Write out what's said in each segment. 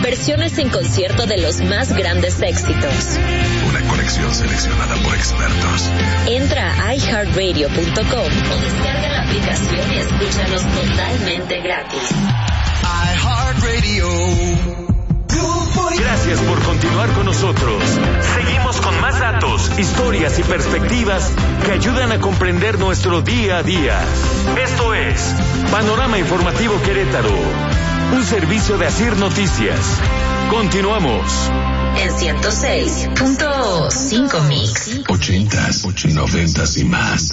versiones en concierto de los más grandes éxitos. Una colección seleccionada por expertos. Entra a iHeartRadio.com o descarga la aplicación y escúchanos totalmente gratis. iHeartRadio. Gracias por continuar con nosotros. Seguimos con más datos, historias y perspectivas que ayudan a comprender nuestro día a día. Esto es Panorama Informativo Querétaro, un servicio de Asir Noticias. Continuamos. En 106.5 Mix. 80s, 90s y más.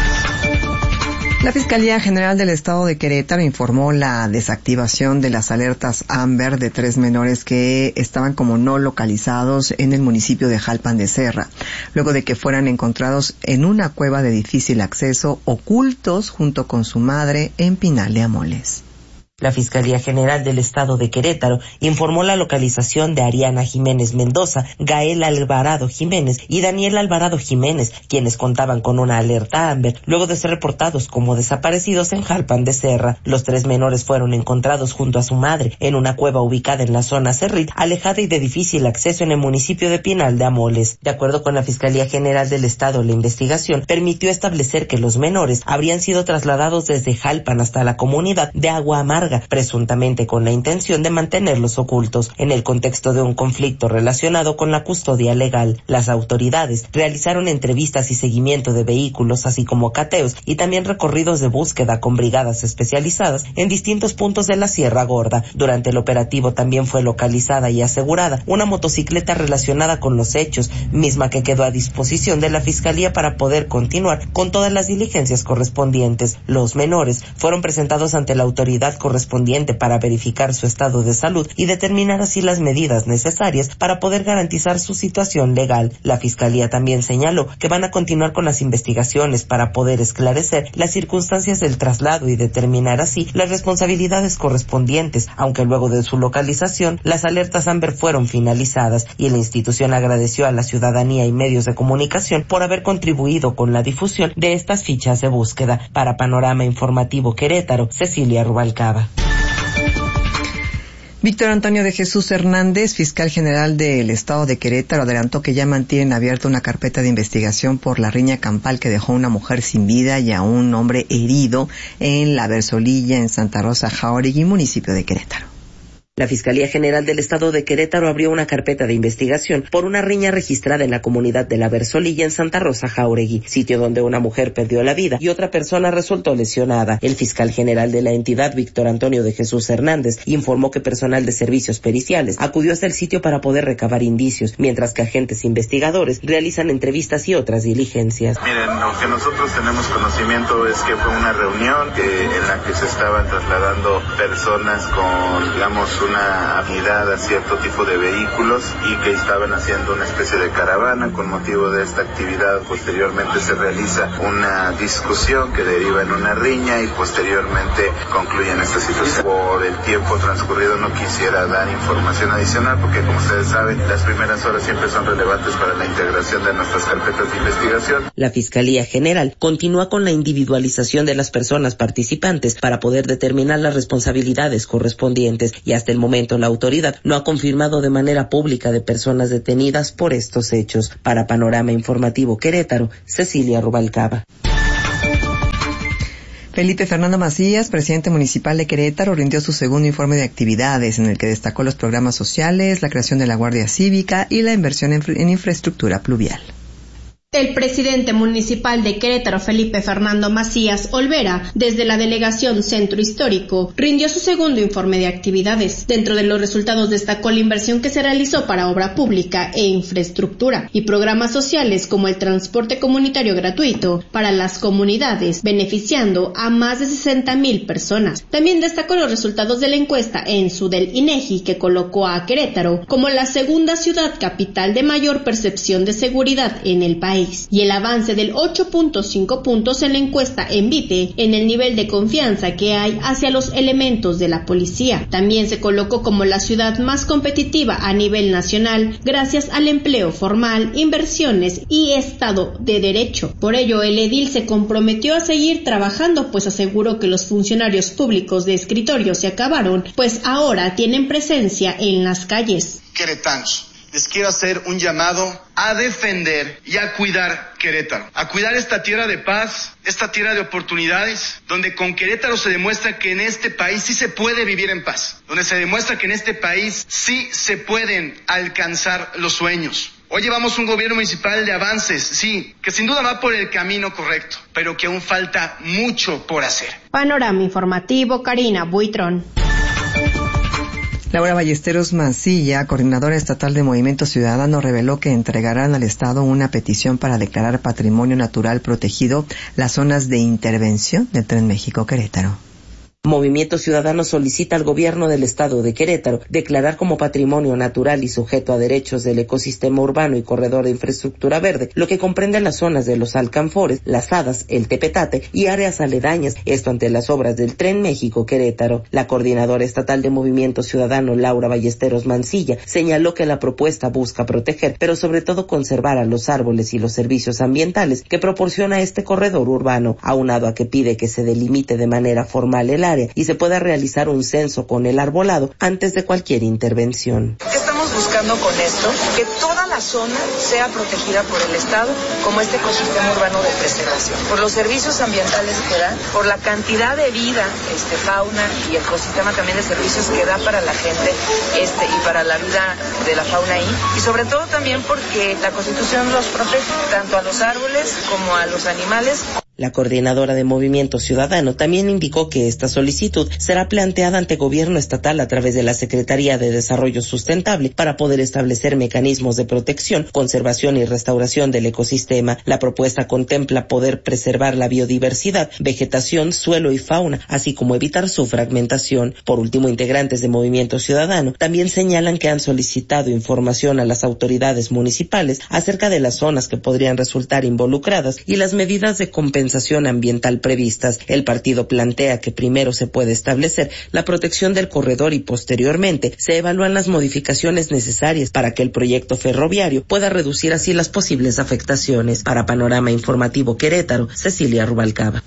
La Fiscalía General del Estado de Querétaro informó la desactivación de las alertas Amber de 3 menores que estaban como no localizados en el municipio de Jalpan de Serra, luego de que fueran encontrados en una cueva de difícil acceso, ocultos junto con su madre en Pinal de Amoles. La Fiscalía General del Estado de Querétaro informó la localización de Ariana Jiménez Mendoza, Gael Alvarado Jiménez y Daniel Alvarado Jiménez, quienes contaban con una alerta Amber luego de ser reportados como desaparecidos en Jalpan de Serra. Los 3 menores fueron encontrados junto a su madre en una cueva ubicada en la zona Cerril, alejada y de difícil acceso en el municipio de Pinal de Amoles. De acuerdo con la Fiscalía General del Estado, la investigación permitió establecer que los menores habrían sido trasladados desde Jalpan hasta la comunidad de Agua Amarga, presuntamente con la intención de mantenerlos ocultos en el contexto de un conflicto relacionado con la custodia legal. Las autoridades realizaron entrevistas y seguimiento de vehículos, así como cateos y también recorridos de búsqueda con brigadas especializadas en distintos puntos de la Sierra Gorda. Durante el operativo también fue localizada y asegurada una motocicleta relacionada con los hechos, misma que quedó a disposición de la Fiscalía para poder continuar con todas las diligencias correspondientes. Los menores fueron presentados ante la autoridad correspondiente para verificar su estado de salud y determinar así las medidas necesarias para poder garantizar su situación legal. La Fiscalía también señaló que van a continuar con las investigaciones para poder esclarecer las circunstancias del traslado y determinar así las responsabilidades correspondientes, aunque luego de su localización las alertas Amber fueron finalizadas y la institución agradeció a la ciudadanía y medios de comunicación por haber contribuido con la difusión de estas fichas de búsqueda. Para Panorama Informativo Querétaro, Cecilia Rubalcaba. Víctor Antonio de Jesús Hernández, fiscal general del Estado de Querétaro, adelantó que ya mantienen abierta una carpeta de investigación por la riña campal que dejó a una mujer sin vida y a un hombre herido en La Versolilla, en Santa Rosa Jáuregui, municipio de Querétaro. La Fiscalía General del Estado de Querétaro abrió una carpeta de investigación por una riña registrada en la comunidad de La Versolilla en Santa Rosa Jáuregui, sitio donde una mujer perdió la vida y otra persona resultó lesionada. El fiscal general de la entidad, Víctor Antonio de Jesús Hernández, informó que personal de servicios periciales acudió hasta el sitio para poder recabar indicios, mientras que agentes investigadores realizan entrevistas y otras diligencias. Miren, lo que nosotros tenemos conocimiento es que fue una reunión en la que se estaban trasladando personas con, digamos, una afinidad a cierto tipo de vehículos y que estaban haciendo una especie de caravana. Con motivo de esta actividad, posteriormente se realiza una discusión que deriva en una riña y posteriormente concluye en esta situación. Por el tiempo transcurrido no quisiera dar información adicional porque, como ustedes saben, las primeras horas siempre son relevantes para la integración de nuestras carpetas de investigación. La Fiscalía General continúa con la individualización de las personas participantes para poder determinar las responsabilidades correspondientes y hasta el momento la autoridad no ha confirmado de manera pública de personas detenidas por estos hechos. Para Panorama Informativo Querétaro, Cecilia Rubalcaba. Felipe Fernando Macías, presidente municipal de Querétaro, rindió su segundo informe de actividades en el que destacó los programas sociales, la creación de la Guardia Cívica y la inversión en infraestructura pluvial. El presidente municipal de Querétaro, Felipe Fernando Macías Olvera, desde la delegación Centro Histórico, rindió su segundo informe de actividades. Dentro de los resultados destacó la inversión que se realizó para obra pública e infraestructura y programas sociales como el transporte comunitario gratuito para las comunidades, beneficiando a más de 60,000 personas. También destacó los resultados de la encuesta ENSU del INEGI, que colocó a Querétaro como la segunda ciudad capital de mayor percepción de seguridad en el país. país y el avance del 8.5 puntos en la encuesta Envite en el nivel de confianza que hay hacia los elementos de la policía. También se colocó como la ciudad más competitiva a nivel nacional gracias al empleo formal, inversiones y Estado de Derecho. Por ello, el edil se comprometió a seguir trabajando, pues aseguró que los funcionarios públicos de escritorio se acabaron, pues ahora tienen presencia en las calles. Queretanos, les quiero hacer un llamado a defender y a cuidar Querétaro, a cuidar esta tierra de paz, esta tierra de oportunidades, donde con Querétaro se demuestra que en este país sí se puede vivir en paz, donde se demuestra que en este país sí se pueden alcanzar los sueños. Hoy llevamos un gobierno municipal de avances, sí, que sin duda va por el camino correcto, pero que aún falta mucho por hacer. Panorama informativo, Karina Buitrón. Laura Ballesteros Mancilla, coordinadora estatal de Movimiento Ciudadano, reveló que entregarán al Estado una petición para declarar patrimonio natural protegido las zonas de intervención del Tren México-Querétaro. Movimiento Ciudadano solicita al gobierno del estado de Querétaro declarar como patrimonio natural y sujeto a derechos del ecosistema urbano y corredor de infraestructura verde, lo que comprende las zonas de los Alcanfores, Las Hadas, el Tepetate y áreas aledañas, esto ante las obras del Tren México-Querétaro. La coordinadora estatal de Movimiento Ciudadano, Laura Ballesteros Mancilla, señaló que la propuesta busca proteger, pero sobre todo conservar a los árboles y los servicios ambientales que proporciona este corredor urbano, aunado a que pide que se delimite de manera formal el área y se pueda realizar un censo con el arbolado antes de cualquier intervención. ¿Qué estamos buscando con esto? Que toda la zona sea protegida por el Estado como este ecosistema urbano de preservación, por los servicios ambientales que da, por la cantidad de vida, fauna y ecosistema también de servicios que da para la gente y para la vida de la fauna ahí, y sobre todo también porque la Constitución los protege tanto a los árboles como a los animales. La coordinadora de Movimiento Ciudadano también indicó que esta solicitud será planteada ante gobierno estatal a través de la Secretaría de Desarrollo Sustentable para poder establecer mecanismos de protección, conservación y restauración del ecosistema. La propuesta contempla poder preservar la biodiversidad, vegetación, suelo y fauna, así como evitar su fragmentación. Por último, integrantes de Movimiento Ciudadano también señalan que han solicitado información a las autoridades municipales acerca de las zonas que podrían resultar involucradas y las medidas de compensación ambiental previstas. El partido plantea que primero se puede establecer la protección del corredor y posteriormente se evalúan las modificaciones necesarias para que el proyecto ferroviario pueda reducir así las posibles afectaciones. Para Panorama Informativo Querétaro, Cecilia Rubalcaba.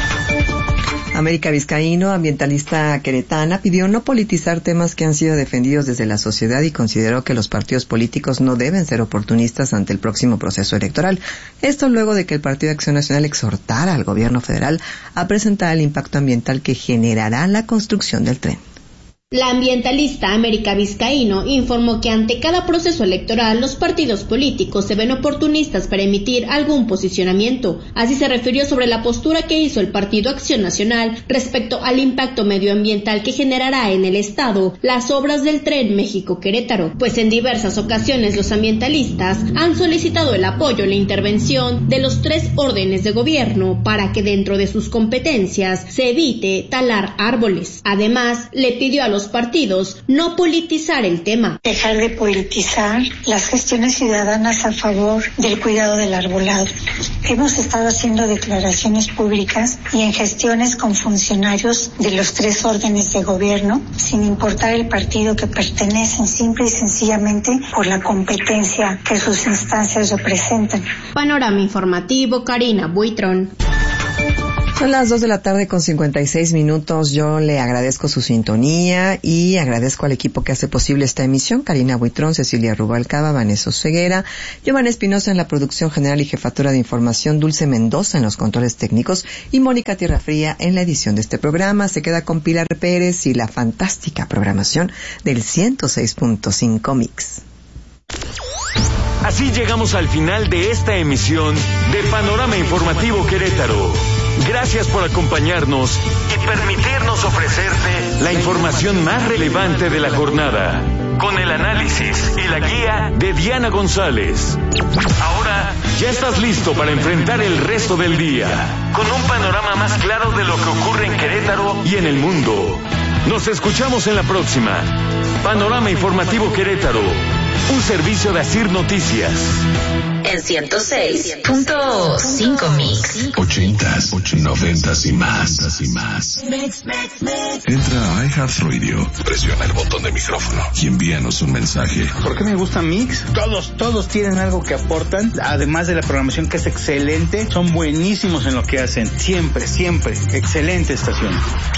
América Vizcaíno, ambientalista queretana, pidió no politizar temas que han sido defendidos desde la sociedad y consideró que los partidos políticos no deben ser oportunistas ante el próximo proceso electoral. Esto luego de que el Partido Acción Nacional exhortara al gobierno federal a presentar el impacto ambiental que generará la construcción del tren. La ambientalista América Vizcaíno informó que ante cada proceso electoral los partidos políticos se ven oportunistas para emitir algún posicionamiento. Así se refirió sobre la postura que hizo el Partido Acción Nacional respecto al impacto medioambiental que generará en el estado las obras del Tren México-Querétaro, pues en diversas ocasiones los ambientalistas han solicitado el apoyo en la intervención de los 3 órdenes de gobierno para que dentro de sus competencias se evite talar árboles. Además, le pidió a los partidos no politizar el tema. Dejar de politizar las gestiones ciudadanas a favor del cuidado del arbolado. Hemos estado haciendo declaraciones públicas y en gestiones con funcionarios de los 3 órdenes de gobierno, sin importar el partido que pertenecen, simple y sencillamente por la competencia que sus instancias representan. Panorama Informativo, Karina Buitrón. Son las 2:56 p.m. Yo le agradezco su sintonía y agradezco al equipo que hace posible esta emisión. Karina Buitrón, Cecilia Rubalcaba, Vanessa Ceguera, Giovanna Espinosa en la producción general y jefatura de información, Dulce Mendoza en los controles técnicos y Mónica Tierrafría en la edición de este programa. Se queda con Pilar Pérez y la fantástica programación del 106.5 Mix. Así llegamos al final de esta emisión de Panorama Informativo Querétaro. Gracias por acompañarnos y permitirnos ofrecerte la información más relevante de la jornada, con el análisis y la guía de Diana González. Ahora ya estás listo para enfrentar el resto del día, con un panorama más claro de lo que ocurre en Querétaro y en el mundo. Nos escuchamos en la próxima. Panorama Informativo Querétaro, Un servicio de Asir Noticias. En 106.5 Mix. 80s, 90s y más. Entra a iHeartRadio, presiona el botón de micrófono y envíanos un mensaje. ¿Por qué me gusta Mix? Todos tienen algo que aportan, además de la programación que es excelente. Son buenísimos en lo que hacen. Siempre. Excelente estación.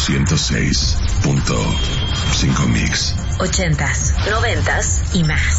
106.5 Mix. 80s, 90s y más.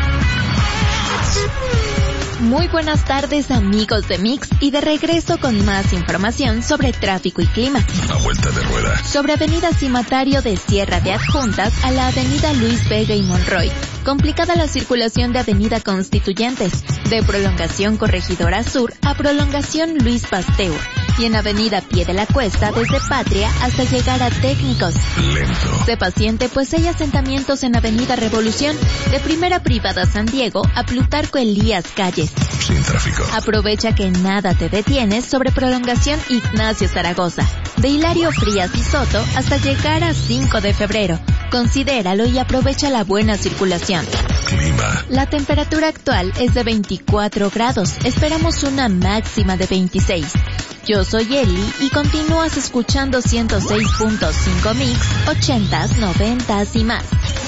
Muy buenas tardes, amigos de Mix, y de regreso con más información sobre tráfico y clima. A vuelta de rueda. Sobre Avenida Cimatario de Sierra de Adjuntas a la Avenida Luis Vega y Monroy. Complicada la circulación de Avenida Constituyentes, de Prolongación Corregidora Sur a Prolongación Luis Pasteur, y en Avenida Pie de la Cuesta desde Patria hasta llegar a Técnicos. Lento. Sé paciente, pues hay asentamientos en Avenida Revolución, de Primera Privada San Diego a Plutarco Elías Calles. Sin tráfico. Aprovecha que nada te detiene sobre Prolongación Ignacio Zaragoza, de Hilario Frías y Soto hasta llegar a 5 de febrero. Considéralo y aprovecha la buena circulación. Clima. La temperatura actual es de 24 grados. Esperamos una máxima de 26. Yo soy Eli y continúas escuchando 106.5 Mix, 80s, 90s y más.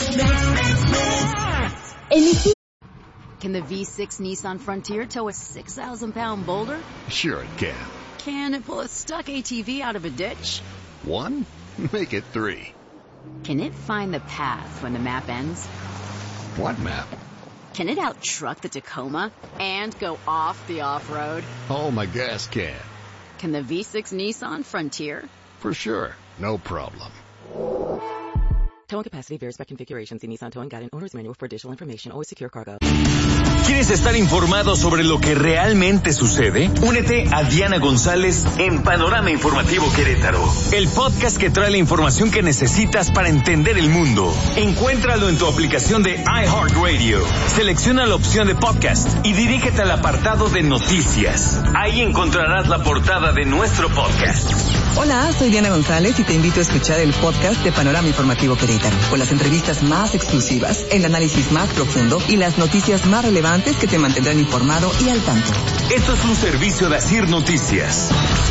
Can the V6 Nissan Frontier tow a 6,000-pound boulder? Sure it can. Can it pull a stuck ATV out of a ditch? 1? Make it 3. Can it find the path when the map ends? What map? Can it out-truck the Tacoma and go off the off-road? Oh, my gas can. Can the V6 Nissan Frontier? For sure. No problem. Towing capacity varies by configuration. See Nissan Towing Guide and Owner's Manual for additional information. Always secure cargo. ¿Quieres estar informado sobre lo que realmente sucede? Únete a Diana González en Panorama Informativo Querétaro, el podcast que trae la información que necesitas para entender el mundo. Encuéntralo en tu aplicación de iHeartRadio. Selecciona la opción de podcast y dirígete al apartado de noticias. Ahí encontrarás la portada de nuestro podcast. Hola, soy Diana González y te invito a escuchar el podcast de Panorama Informativo Querétaro, con las entrevistas más exclusivas, el análisis más profundo y las noticias más relevantes que te mantendrán informado y al tanto. Esto es un servicio de Asir Noticias.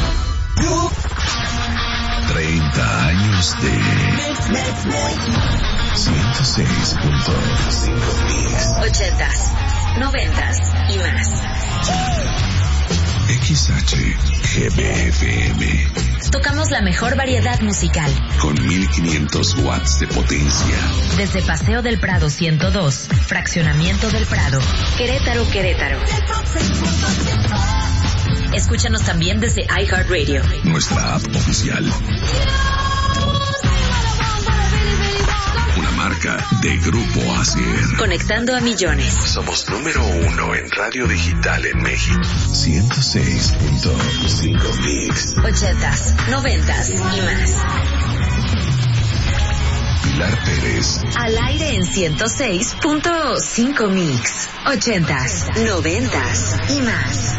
30 años de 106.5 Mix. 80s, 90s y más. XHGBFM. Tocamos la mejor variedad musical. Con 1500 watts de potencia. Desde Paseo del Prado 102, Fraccionamiento del Prado, Querétaro. Escúchanos también desde iHeartRadio. Nuestra app oficial. Una marca de Grupo Asir. Conectando a millones. Somos número 1 en radio digital en México. 106.5 Mix. 80s, 90s y más. Pilar Pérez. Al aire en 106.5 Mix. 80s, 90s y más.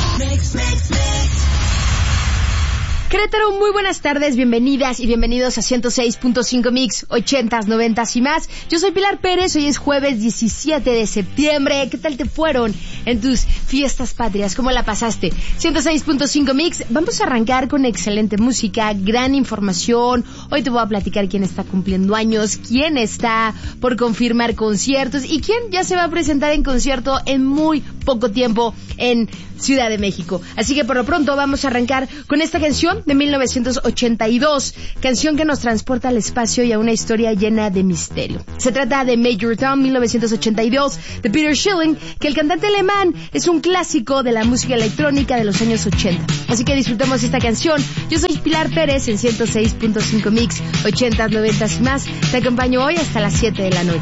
Querétaro, muy buenas tardes, bienvenidas y bienvenidos a 106.5 Mix, 80s, 90s y más. Yo soy Pilar Pérez, hoy es jueves 17 de septiembre. ¿Qué tal te fueron en tus fiestas patrias? ¿Cómo la pasaste? 106.5 Mix, vamos a arrancar con excelente música, gran información. Hoy te voy a platicar quién está cumpliendo años, quién está por confirmar conciertos y quién ya se va a presentar en concierto en muy poco tiempo en Ciudad de México. Así que por lo pronto vamos a arrancar con esta canción de 1982, canción que nos transporta al espacio y a una historia llena de misterio. Se trata de Major Tom, 1982, de Peter Schilling, que el cantante alemán es un clásico de la música electrónica de los años 80. Así que disfrutemos esta canción. Yo soy Pilar Pérez en 106.5 Mix, 80s, 90s y más. Te acompaño hoy hasta las 7 de la noche.